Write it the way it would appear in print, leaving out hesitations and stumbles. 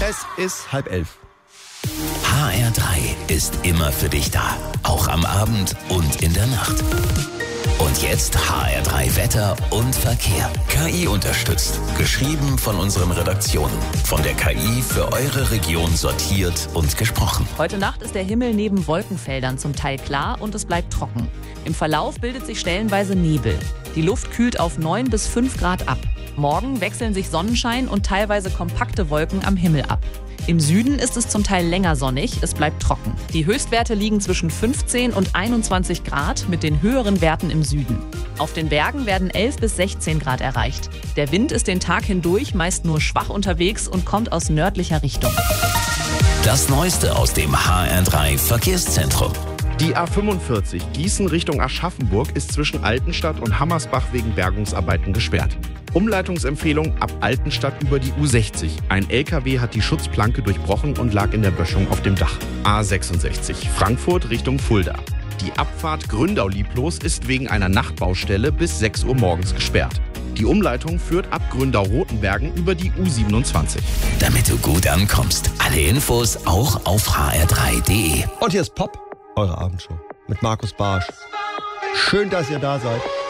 Es ist 10:30. HR3 ist immer für dich da. Auch am Abend und in der Nacht. Und jetzt HR3 Wetter und Verkehr. KI unterstützt. Geschrieben von unseren Redaktionen. Von der KI für eure Region sortiert und gesprochen. Heute Nacht ist der Himmel neben Wolkenfeldern zum Teil klar und es bleibt trocken. Im Verlauf bildet sich stellenweise Nebel. Die Luft kühlt auf 9 bis 5 Grad ab. Morgen wechseln sich Sonnenschein und teilweise kompakte Wolken am Himmel ab. Im Süden ist es zum Teil länger sonnig, es bleibt trocken. Die Höchstwerte liegen zwischen 15 und 21 Grad mit den höheren Werten im Süden. Auf den Bergen werden 11 bis 16 Grad erreicht. Der Wind ist den Tag hindurch meist nur schwach unterwegs und kommt aus nördlicher Richtung. Das Neueste aus dem HR3 Verkehrszentrum. Die A45 Gießen Richtung Aschaffenburg ist zwischen Altenstadt und Hammersbach wegen Bergungsarbeiten gesperrt. Umleitungsempfehlung ab Altenstadt über die U60. Ein LKW hat die Schutzplanke durchbrochen und lag in der Böschung auf dem Dach. A66 Frankfurt Richtung Fulda. Die Abfahrt Gründau-Lieblos ist wegen einer Nachtbaustelle bis 6 Uhr morgens gesperrt. Die Umleitung führt ab Gründau-Rotenbergen über die U27. Damit du gut ankommst. Alle Infos auch auf hr3.de. Und hier ist Pop, eure Abendshow mit Markus Barsch. Schön, dass ihr da seid.